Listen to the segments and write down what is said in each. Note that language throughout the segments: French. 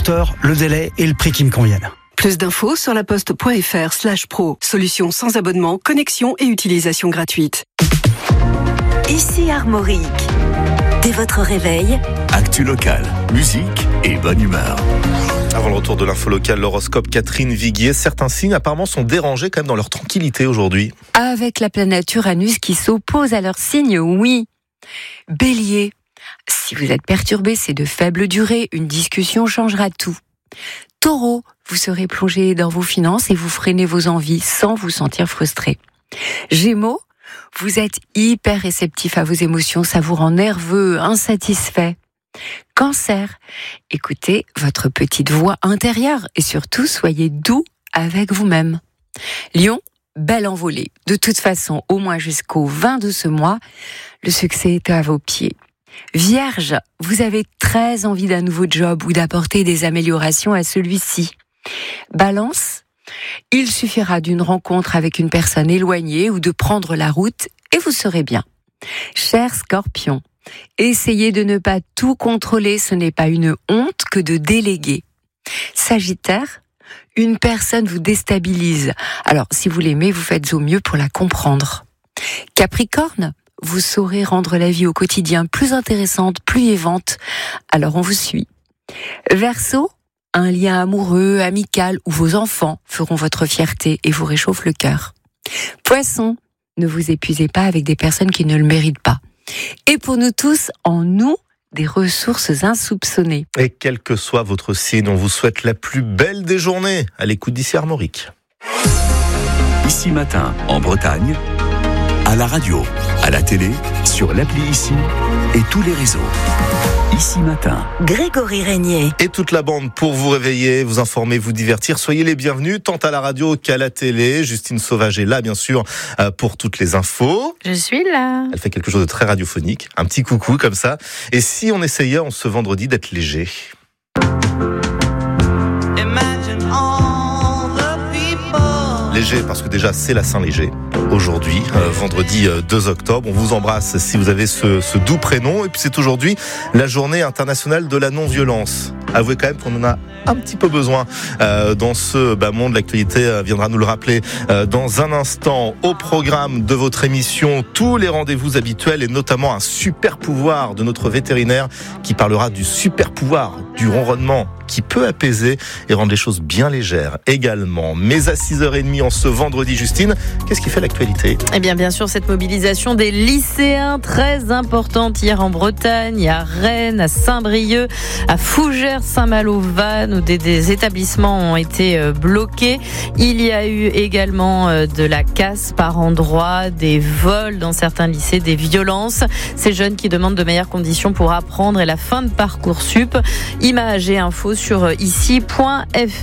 hauteur, le délai et le prix qui me conviennent. Plus d'infos sur laposte.fr/pro. Solution sans abonnement, connexion et utilisation gratuite. Ici Armorique. Dès votre réveil, actu locale, musique et bonne humeur. Avant le retour de l'info locale, l'horoscope Catherine Viguier. Certains signes apparemment sont dérangés quand même dans leur tranquillité aujourd'hui. Avec la planète Uranus qui s'oppose à leur signe, oui. Bélier, si vous êtes perturbé, c'est de faible durée. Une discussion changera tout. Taureau, vous serez plongé dans vos finances et vous freinez vos envies sans vous sentir frustré. Gémeaux, vous êtes hyper réceptif à vos émotions, ça vous rend nerveux, insatisfait. Cancer, écoutez votre petite voix intérieure et surtout soyez doux avec vous-même. Lion, belle envolée. De toute façon, au moins jusqu'au 20 de ce mois, le succès est à vos pieds. Vierge, vous avez très envie d'un nouveau job ou d'apporter des améliorations à celui-ci. Balance, il suffira d'une rencontre avec une personne éloignée ou de prendre la route et vous serez bien. Cher Scorpion, essayez de ne pas tout contrôler, ce n'est pas une honte que de déléguer. Sagittaire, une personne vous déstabilise. Alors, si vous l'aimez, vous faites au mieux pour la comprendre. Capricorne, vous saurez rendre la vie au quotidien plus intéressante, plus vivante. Alors, on vous suit. Verseau, un lien amoureux, amical ou vos enfants feront votre fierté et vous réchauffent le cœur. Poisson, ne vous épuisez pas avec des personnes qui ne le méritent pas. Et pour nous tous, en nous, des ressources insoupçonnées. Et quel que soit votre signe, on vous souhaite la plus belle des journées à l'écoute d'Ici Armorique. Ici Matin, en Bretagne, à la radio, à la télé, sur l'appli Ici et tous les réseaux. Ici Matin. Grégory Régnier. Et toute la bande pour vous réveiller, vous informer, vous divertir. Soyez les bienvenus, tant à la radio qu'à la télé. Justine Sauvage est là, bien sûr, pour toutes les infos. Je suis là. Elle fait quelque chose de très radiophonique. Un petit coucou comme ça. Et si on essayait en ce vendredi d'être léger? Léger, parce que déjà c'est la Saint-Léger aujourd'hui, vendredi 2 octobre. On vous embrasse si vous avez ce doux prénom. Et puis c'est aujourd'hui la journée internationale de la non-violence. Avouez quand même qu'on en a un petit peu besoin dans ce monde. L'actualité viendra nous le rappeler dans un instant. Au programme de votre émission, tous les rendez-vous habituels et notamment un super pouvoir de notre vétérinaire qui parlera du super pouvoir du ronronnement qui peut apaiser et rendre les choses bien légères également. Mais à 6h30 en ce vendredi, Justine, qu'est-ce qui fait l'actualité? Eh bien sûr, cette mobilisation des lycéens très importante hier en Bretagne, à Rennes, à Saint-Brieuc, à Fougères, Saint-Malo-Vannes, où des établissements ont été bloqués. Il y a eu également de la casse par endroits, des vols dans certains lycées, des violences. Ces jeunes qui demandent de meilleures conditions pour apprendre et la fin de Parcoursup. Images et infos sur ici.fr.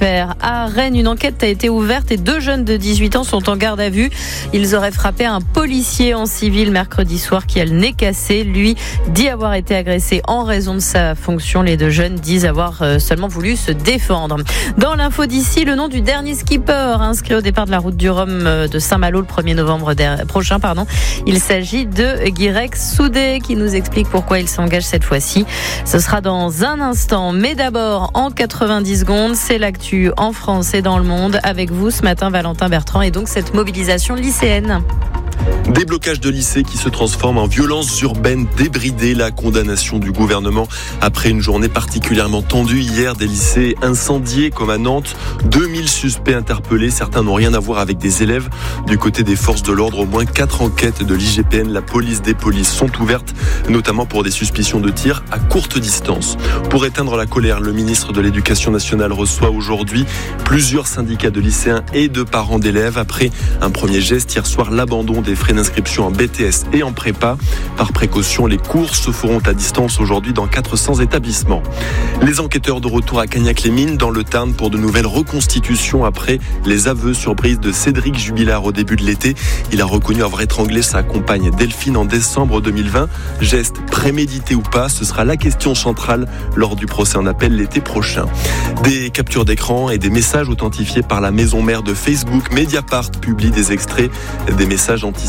À Rennes, une enquête a été ouverte et 2 jeunes de 18 ans sont en garde à vue. Ils auraient frappé un policier en civil mercredi soir qui a le nez cassé. Lui dit avoir été agressé en raison de sa fonction. Les 2 jeunes disent avoir seulement voulu se défendre. Dans l'info d'ici, le nom du dernier skipper inscrit au départ de la route du Rhum de Saint-Malo le 1er novembre prochain. Il s'agit de Guirec Soudé qui nous explique pourquoi il s'engage cette fois-ci. Ce sera dans un instant. Mais d'abord, en 90 secondes, c'est l'actu en France et dans le monde. Avec vous ce matin, Valentin Bertrand, et donc cette mobilisation lycéenne. Des blocages de lycées qui se transforment en violences urbaines débridées. La condamnation du gouvernement après une journée particulièrement tendue hier. Des lycées incendiés comme à Nantes. 2000 suspects interpellés. Certains n'ont rien à voir avec des élèves. Du côté des forces de l'ordre, au moins 4 enquêtes de l'IGPN, la police des polices sont ouvertes, notamment pour des suspicions de tir à courte distance. Pour éteindre la colère, le ministre de l'Éducation nationale reçoit aujourd'hui plusieurs syndicats de lycéens et de parents d'élèves. Après un premier geste hier soir, l'abandon des frais d'inscription en BTS et en prépa. Par précaution, les cours se feront à distance aujourd'hui dans 400 établissements. Les enquêteurs de retour à Cagnac-les-Mines dans le Tarn pour de nouvelles reconstitutions après les aveux surprises de Cédric Jubilard au début de l'été. Il a reconnu avoir étranglé sa compagne Delphine en décembre 2020. Geste prémédité ou pas, ce sera la question centrale lors du procès en appel l'été prochain. Des captures d'écran et des messages authentifiés par la maison mère de Facebook, Mediapart, publie des extraits des messages antisémites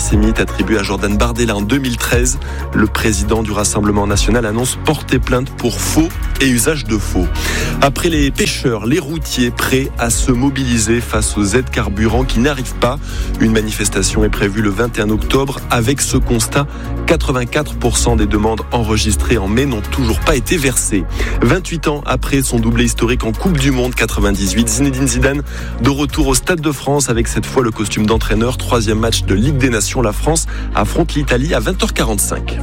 antisémite attribué à Jordan Bardella en 2013. Le président du Rassemblement national annonce porter plainte pour faux et usage de faux. Après les pêcheurs, les routiers prêts à se mobiliser face aux aides carburant qui n'arrivent pas. Une manifestation est prévue le 21 octobre avec ce constat. 84% des demandes enregistrées en mai n'ont toujours pas été versées. 28 ans après son doublé historique en Coupe du Monde 98, Zinedine Zidane de retour au Stade de France avec cette fois le costume d'entraîneur. 3e match de Ligue des Nations. La France affronte l'Italie à 20h45.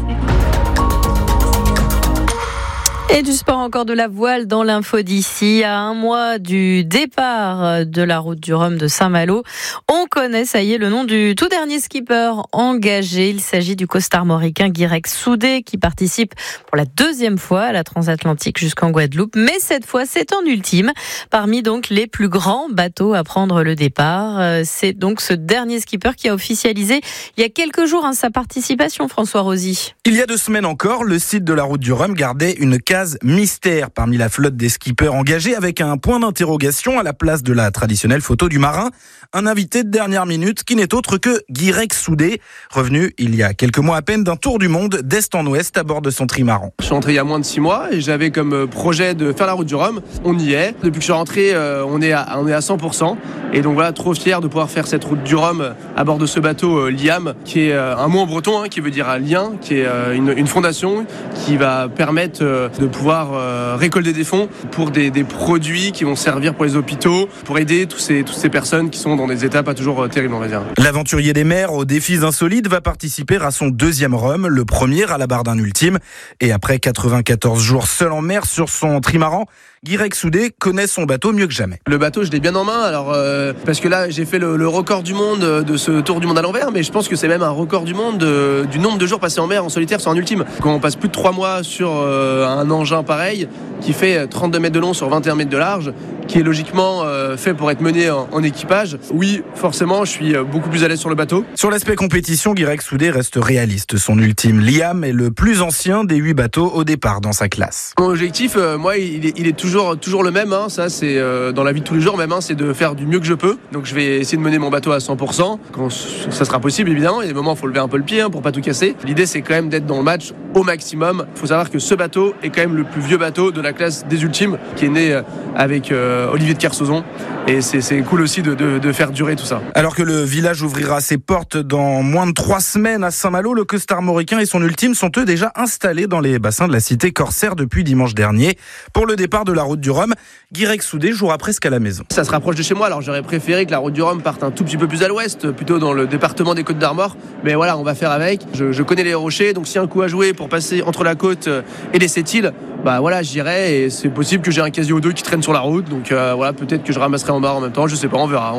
Et du sport, encore de la voile dans l'info d'ici. À un mois du départ de la route du Rhum de Saint-Malo, on connaît, ça y est, le nom du tout dernier skipper engagé. Il s'agit du costarmoricain Guirec Soudé qui participe pour la 2e fois à la transatlantique jusqu'en Guadeloupe. Mais cette fois, c'est en ultime. Parmi donc les plus grands bateaux à prendre le départ. C'est donc ce dernier skipper qui a officialisé il y a quelques jours sa participation, François Rosy. Il y a 2 semaines encore, le site de la route du Rhum gardait une case mystère parmi la flotte des skippers engagés avec un point d'interrogation à la place de la traditionnelle photo du marin. Un invité de dernière minute qui n'est autre que Guirec Soudé, revenu il y a quelques mois à peine d'un tour du monde d'est en ouest à bord de son trimaran. Je suis rentré il y a moins de 6 mois et j'avais comme projet de faire la route du Rhum. On y est. Depuis que je suis rentré, on est à 100%. Et donc voilà, trop fier de pouvoir faire cette route du Rhum à bord de ce bateau Liam, qui est un mot en breton, qui veut dire lien, qui est une fondation qui va permettre de pouvoir récolter des fonds pour des produits qui vont servir pour les hôpitaux, pour aider toutes ces personnes qui sont dans des étapes pas toujours terribles, on va dire. L'aventurier des mers aux défis insolites va participer à son 2e Rhum, le premier à la barre d'un ultime. Et après 94 jours seul en mer sur son trimaran, Guirec Soudé connaît son bateau mieux que jamais. Le bateau, je l'ai bien en main, alors parce que là, j'ai fait le record du monde de ce tour du monde à l'envers, mais je pense que c'est même un record du monde du nombre de jours passés en mer en solitaire sur un ultime. Quand on passe plus de 3 mois sur un engin pareil, qui fait 32 mètres de long sur 21 mètres de large, qui est logiquement fait pour être mené en équipage, oui, forcément, je suis beaucoup plus à l'aise sur le bateau. Sur l'aspect compétition, Guirec Soudé reste réaliste. Son ultime Liam est le plus ancien des 8 bateaux au départ dans sa classe. Mon objectif, moi, il est toujours le même, ça c'est dans la vie de tous les jours même, c'est de faire du mieux que je peux. Donc je vais essayer de mener mon bateau à 100% quand ça sera possible, évidemment. Il y a des moments où il faut lever un peu le pied pour pas tout casser. L'idée, c'est quand même d'être dans le match au maximum. Il faut savoir que ce bateau est quand même le plus vieux bateau de la classe des ultimes, qui est né avec Olivier de Kersauzon. Et c'est cool aussi de faire durer tout ça. Alors que le village ouvrira ses portes dans moins de 3 semaines à Saint-Malo, le costarmoricain et son ultime sont eux déjà installés dans les bassins de la cité corsaire depuis dimanche dernier. Pour le départ de la route du Rhum, Guirec Soudé jouera presque à la maison. Ça se rapproche de chez moi, alors j'aurais préféré que la route du Rhum parte un tout petit peu plus à l'ouest, plutôt dans le département des Côtes-d'Armor. Mais voilà, on va faire avec. Je connais les rochers, donc s'il y a un coup à jouer pour passer entre la côte et les Sept-Îles, voilà, j'irai, et c'est possible que j'ai un casier ou 2 qui traîne sur la route. Donc voilà, peut-être que je ramasserai en barre en même temps, je sais pas, on verra.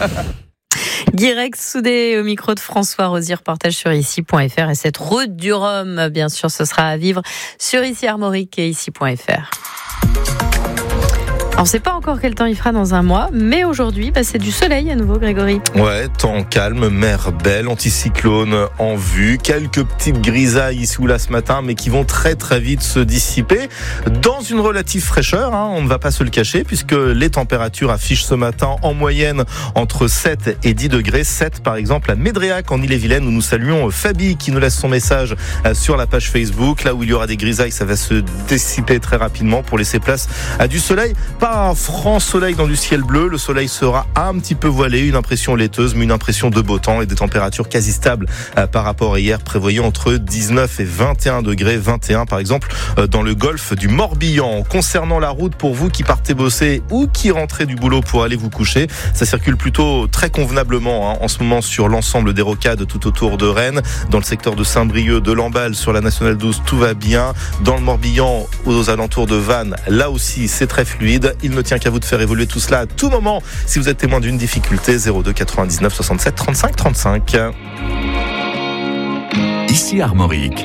Guirec Soudé au micro de François Rosy, reportage sur ici.fr. Et cette route du Rhum, bien sûr, ce sera à vivre sur ici Armorique et ici.fr. On ne sait pas encore quel temps il fera dans un mois, mais aujourd'hui, c'est du soleil à nouveau, Grégory. Ouais, temps calme, mer belle, anticyclone en vue, quelques petites grisailles ici ou là ce matin, mais qui vont très très vite se dissiper dans une relative fraîcheur, on ne va pas se le cacher, puisque les températures affichent ce matin en moyenne entre 7 et 10 degrés. 7 par exemple à Médréac en Ille-et-Vilaine, où nous saluons Fabi qui nous laisse son message sur la page Facebook. Là où il y aura des grisailles, ça va se dissiper très rapidement pour laisser place à du soleil. Pas un franc soleil dans du ciel bleu, le soleil sera un petit peu voilé, une impression laiteuse, mais une impression de beau temps et des températures quasi stables par rapport à hier, prévoyant entre 19 et 21 degrés, 21 par exemple dans le golfe du Morbihan. Concernant la route, pour vous qui partez bosser ou qui rentrez du boulot pour aller vous coucher, ça circule plutôt très convenablement en ce moment sur l'ensemble des rocades tout autour de Rennes, dans le secteur de Saint-Brieuc, de Lamballe, sur la Nationale 12, tout va bien. Dans le Morbihan, aux alentours de Vannes, là aussi c'est très fluide. Il ne tient qu'à vous de faire évoluer tout cela à tout moment si vous êtes témoin d'une difficulté. 02 99 67 35 35. Ici Armorique.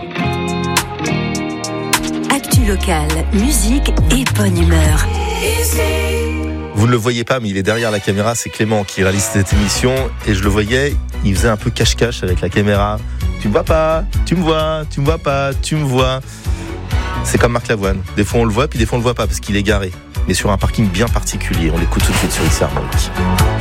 Actu locale, musique et bonne humeur. Vous ne le voyez pas, mais il est derrière la caméra. C'est Clément qui réalise cette émission. Et je le voyais, il faisait un peu cache-cache avec la caméra. Tu me vois pas, tu me vois, tu me vois pas, tu me vois. C'est comme Marc Lavoine. Des fois on le voit, puis des fois on le voit pas parce qu'il est garé. Mais sur un parking bien particulier. On l'écoute tout de suite sur ici Armorique.